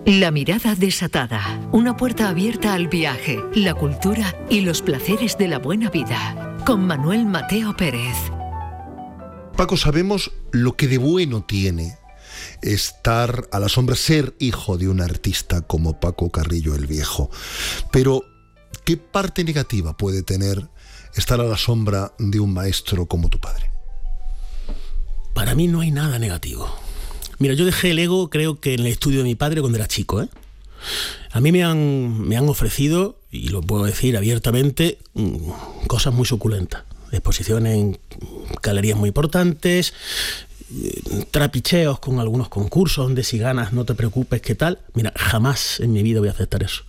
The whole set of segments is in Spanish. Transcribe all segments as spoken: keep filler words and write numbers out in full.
La mirada desatada, una puerta abierta al viaje, la cultura y los placeres de la buena vida, con Manuel Mateo Pérez. Paco, sabemos lo que de bueno tiene estar a la sombra, ser hijo de un artista como Paco Carrillo el Viejo, pero ¿qué parte negativa puede tener estar a la sombra de un maestro como tu padre? Para mí no hay nada negativo. Mira, yo dejé el ego, creo que en el estudio de mi padre cuando era chico, ¿eh? A mí me han, me han ofrecido, y lo puedo decir abiertamente, cosas muy suculentas. Exposiciones en galerías muy importantes, trapicheos con algunos concursos donde si ganas no te preocupes, ¿qué tal? Mira, jamás en mi vida voy a aceptar eso.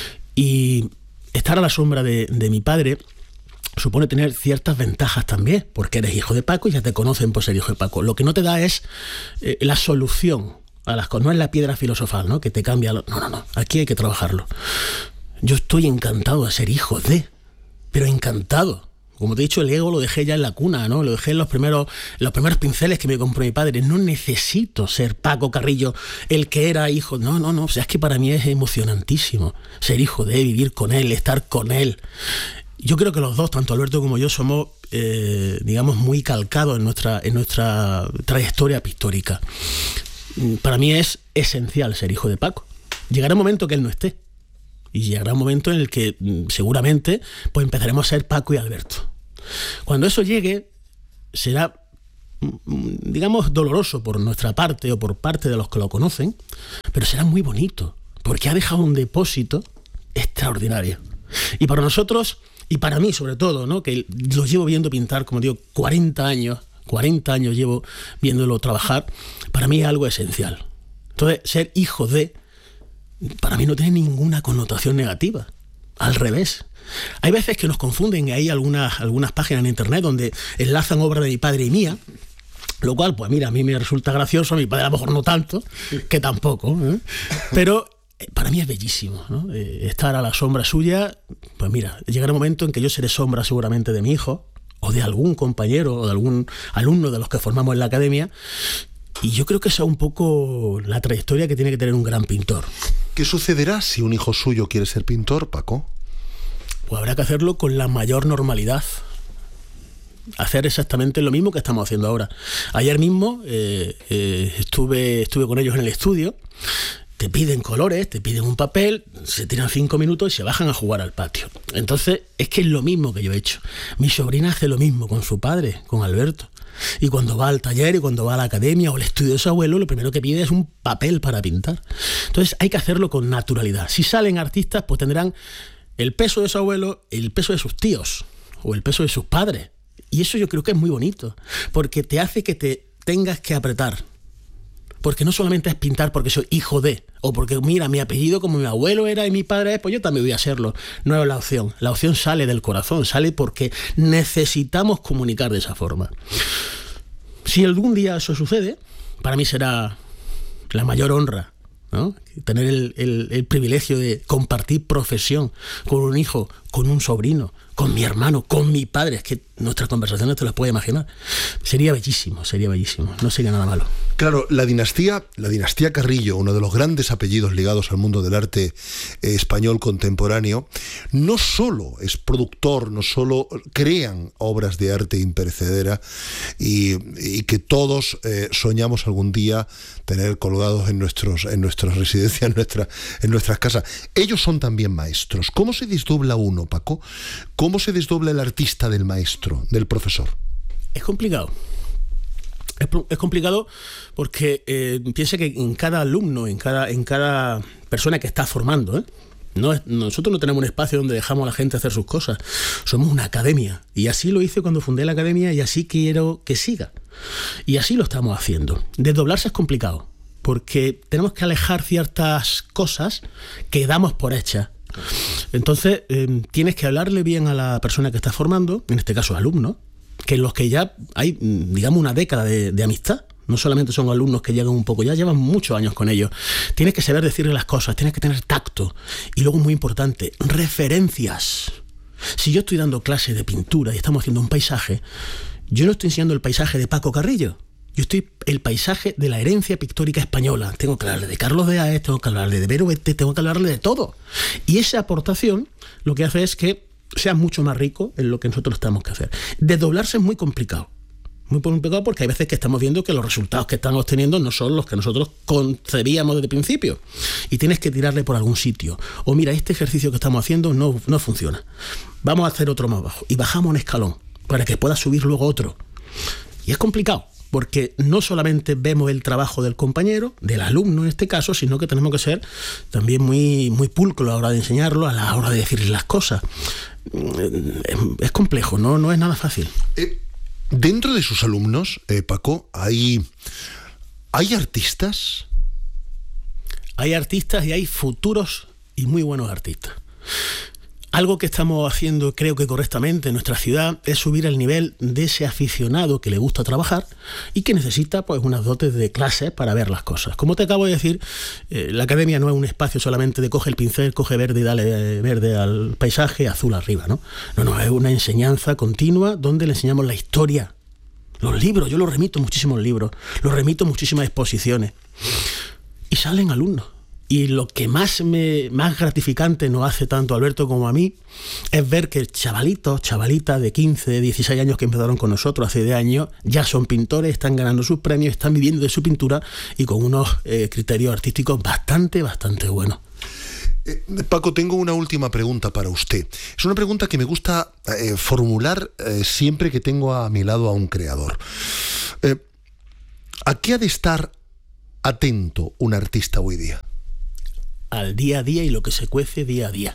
Y estar a la sombra de, de mi padre supone tener ciertas ventajas también, porque eres hijo de Paco y ya te conocen por ser hijo de Paco. Lo que no te da es eh, la solución a las cosas, no es la piedra filosofal, ¿no? Que te cambia. Lo... No, no, no, aquí hay que trabajarlo. Yo estoy encantado de ser hijo de, pero encantado. Como te he dicho, el ego lo dejé ya en la cuna, ¿no? Lo dejé en los primeros, los primeros pinceles que me compró mi padre. No necesito ser Paco Carrillo, el que era hijo. No, no, no. O sea, es que para mí es emocionantísimo ser hijo de, vivir con él, estar con él. Yo creo que los dos, tanto Alberto como yo, somos, eh, digamos, muy calcados en nuestra, en nuestra trayectoria pictórica. Para mí es esencial ser hijo de Paco. Llegará un momento que él no esté. Y llegará un momento en el que seguramente pues empezaremos a ser Paco y Alberto. Cuando eso llegue, será, digamos, doloroso por nuestra parte o por parte de los que lo conocen, pero será muy bonito, porque ha dejado un depósito extraordinario. Y para nosotros... Y para mí, sobre todo, ¿no? Que lo llevo viendo pintar, como digo, cuarenta años, cuarenta años llevo viéndolo trabajar, para mí es algo esencial. Entonces, ser hijo de, para mí no tiene ninguna connotación negativa. Al revés. Hay veces que nos confunden, hay algunas, algunas páginas en internet donde enlazan obra de mi padre y mía, lo cual, pues mira, a mí me resulta gracioso, a mi padre a lo mejor no tanto, que tampoco, ¿eh? Pero... para mí es bellísimo, ¿no? Eh, estar a la sombra suya. Pues mira, llegará un momento en que yo seré sombra seguramente de mi hijo o de algún compañero o de algún alumno de los que formamos en la academia, y yo creo que esa es un poco la trayectoria que tiene que tener un gran pintor. ¿Qué sucederá si un hijo suyo quiere ser pintor, Paco? Pues habrá que hacerlo con la mayor normalidad. Hacer exactamente lo mismo que estamos haciendo ahora. Ayer mismo eh, eh, estuve, estuve con ellos en el estudio. Te piden colores, te piden un papel, se tiran cinco minutos y se bajan a jugar al patio. Entonces, es que es lo mismo que yo he hecho. Mi sobrina hace lo mismo con su padre, con Alberto. Y cuando va al taller y cuando va a la academia o al estudio de su abuelo, lo primero que pide es un papel para pintar. Entonces, hay que hacerlo con naturalidad. Si salen artistas, pues tendrán el peso de su abuelo, el peso de sus tíos o el peso de sus padres. Y eso yo creo que es muy bonito, porque te hace que te tengas que apretar. Porque no solamente es pintar porque soy hijo de, o porque mira, mi apellido como mi abuelo era y mi padre es, pues yo también voy a serlo. No es la opción. La opción sale del corazón, sale porque necesitamos comunicar de esa forma. Si algún día eso sucede, para mí será la mayor honra, ¿no? Tener el, el, el privilegio de compartir profesión con un hijo, con un sobrino, con mi hermano, con mi padre. Es que nuestras conversaciones te las puedes imaginar. Sería bellísimo, sería bellísimo. No sería nada malo. Claro, la dinastía, la dinastía Carrillo, uno de los grandes apellidos ligados al mundo del arte eh, español contemporáneo, no solo es productor, no solo crean obras de arte imperecedera y, y que todos eh, soñamos algún día tener colgados en nuestros, en nuestras residencias, en, nuestra, en nuestras casas. Ellos son también maestros. ¿Cómo se desdobla uno, Paco? ¿Cómo se desdobla el artista del maestro, del profesor? Es complicado. Es, es complicado porque eh, piensa que en cada alumno, en cada, en cada persona que está formando, ¿eh? No es, nosotros no tenemos un espacio donde dejamos a la gente hacer sus cosas. Somos una academia. Y así lo hice cuando fundé la academia y así quiero que siga. Y así lo estamos haciendo. Desdoblarse es complicado porque tenemos que alejar ciertas cosas que damos por hechas. Entonces, eh, tienes que hablarle bien a la persona que estás formando, en este caso alumno, que en los que ya hay, digamos, una década de, de amistad. No solamente son alumnos que llegan un poco, ya llevan muchos años con ellos. Tienes que saber decirle las cosas, tienes que tener tacto. Y luego, muy importante, referencias. Si yo estoy dando clases de pintura y estamos haciendo un paisaje, yo no estoy enseñando el paisaje de Paco Carrillo. Yo estoy el paisaje de la herencia pictórica española. Tengo que hablarle de Carlos de Haes, tengo que hablarle de Vero Bete, tengo que hablarle de todo. Y esa aportación lo que hace es que sea mucho más rico en lo que nosotros tenemos que hacer. Desdoblarse es muy complicado. Muy complicado porque hay veces que estamos viendo que los resultados que están obteniendo no son los que nosotros concebíamos desde el principio. Y tienes que tirarle por algún sitio. O mira, este ejercicio que estamos haciendo no, no funciona. Vamos a hacer otro más bajo. Y bajamos un escalón para que pueda subir luego otro. Y es complicado, porque no solamente vemos el trabajo del compañero, del alumno en este caso, sino que tenemos que ser también muy, muy pulcros a la hora de enseñarlo, a la hora de decirle las cosas. Es, es complejo, no, no es nada fácil. Eh, dentro de sus alumnos, eh, Paco, hay, ¿hay artistas? Hay artistas y hay futuros y muy buenos artistas. Algo que estamos haciendo, creo que correctamente en nuestra ciudad, es subir el nivel de ese aficionado que le gusta trabajar y que necesita pues unas dotes de clase para ver las cosas. Como te acabo de decir, eh, la academia no es un espacio solamente de coge el pincel, coge verde y dale verde al paisaje, azul arriba, ¿no? No, no, es una enseñanza continua donde le enseñamos la historia. Los libros, yo los remito muchísimos libros, los remito muchísimas exposiciones. Y salen alumnos. Y lo que más me más gratificante nos hace tanto a Alberto como a mí es ver que chavalitos, chavalitas de quince, dieciséis años que empezaron con nosotros hace diez años, ya son pintores, están ganando sus premios, están viviendo de su pintura y con unos eh, criterios artísticos bastante, bastante buenos. Eh, Paco, tengo una última pregunta para usted. Es una pregunta que me gusta eh, formular eh, siempre que tengo a mi lado a un creador. Eh, ¿A qué ha de estar atento un artista hoy día? Al día a día y lo que se cuece día a día.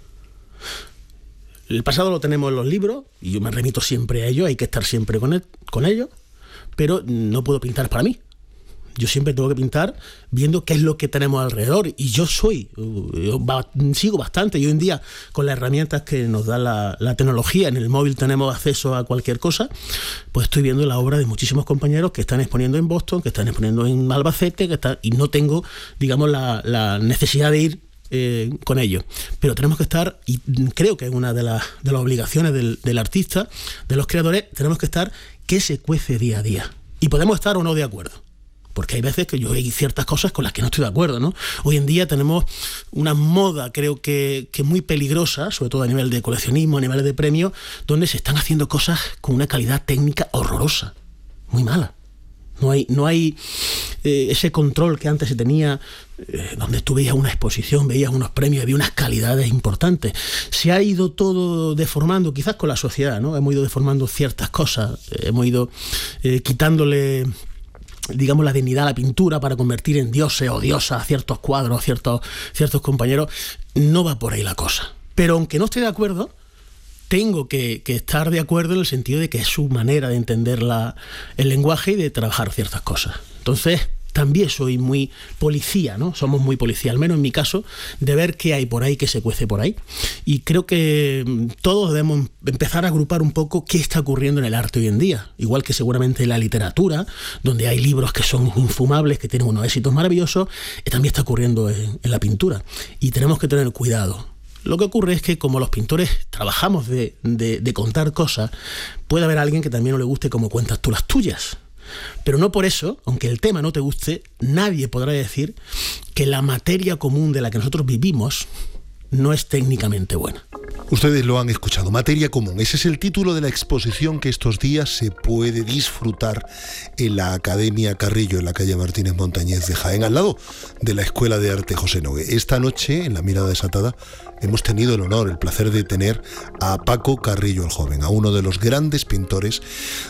El pasado lo tenemos en los libros y yo me remito siempre a ello, hay que estar siempre con, él, con ello, pero no puedo pintar para mí. Yo siempre tengo que pintar viendo qué es lo que tenemos alrededor y yo soy, yo sigo bastante y hoy en día con las herramientas que nos da la, la tecnología, en el móvil tenemos acceso a cualquier cosa, pues estoy viendo la obra de muchísimos compañeros que están exponiendo en Boston, que están exponiendo en Albacete, que están, y no tengo, digamos, la, la necesidad de ir eh, con ellos. Pero tenemos que estar, y creo que es una de, la, de las obligaciones del, del artista, de los creadores, tenemos que estar qué se cuece día a día. Y podemos estar o no de acuerdo. Porque hay veces que yo hay ciertas cosas con las que no estoy de acuerdo, ¿no? Hoy en día tenemos una moda, creo que, que muy peligrosa, sobre todo a nivel de coleccionismo, a nivel de premios, donde se están haciendo cosas con una calidad técnica horrorosa, muy mala. No hay, no hay eh, ese control que antes se tenía, eh, donde tú veías una exposición, veías unos premios, había unas calidades importantes. Se ha ido todo deformando, quizás con la sociedad, ¿no? Hemos ido deformando ciertas cosas, eh, hemos ido eh, quitándole, digamos, la dignidad a la pintura para convertir en dioses o diosas a ciertos cuadros, a ciertos, ciertos compañeros. No va por ahí la cosa. Pero aunque no esté de acuerdo, tengo que, que estar de acuerdo en el sentido de que es su manera de entender la, el lenguaje y de trabajar ciertas cosas. Entonces, también soy muy policía, ¿no? Somos muy policía, al menos en mi caso, de ver qué hay por ahí, qué se cuece por ahí. Y creo que todos debemos empezar a agrupar un poco qué está ocurriendo en el arte hoy en día. Igual que seguramente en la literatura, donde hay libros que son infumables, que tienen unos éxitos maravillosos, también está ocurriendo en, en la pintura. Y tenemos que tener cuidado. Lo que ocurre es que como los pintores trabajamos de, de, de contar cosas, puede haber alguien que también no le guste cómo cuentas tú las tuyas. Pero no por eso, aunque el tema no te guste, nadie podrá decir que la materia común de la que nosotros vivimos no es técnicamente buena. Ustedes lo han escuchado, materia común. Ese es el título de la exposición que estos días se puede disfrutar en la Academia Carrillo, en la calle Martínez Montañés de Jaén, al lado de la Escuela de Arte José Nogué. Esta noche, en La Mirada Desatada, hemos tenido el honor, el placer de tener a Paco Carrillo el Joven, a uno de los grandes pintores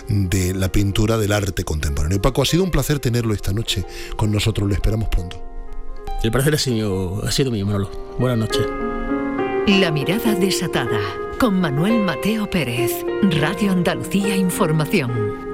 de la pintura del arte contemporáneo. Y Paco, ha sido un placer tenerlo esta noche con nosotros, lo esperamos pronto. El placer ha sido, ha sido mío, Manolo. Buenas noches. La Mirada Desatada, con Manuel Mateo Pérez, Radio Andalucía Información.